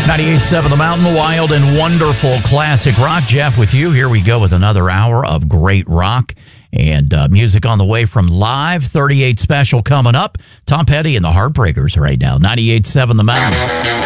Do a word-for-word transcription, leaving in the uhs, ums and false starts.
ninety-eight point seven The Mountain, wild and wonderful classic rock. Jeff with you. Here we go with another hour of great rock and uh, music on the way from Live thirty-eight Special coming up. Tom Petty and the Heartbreakers right now. ninety-eight point seven The Mountain.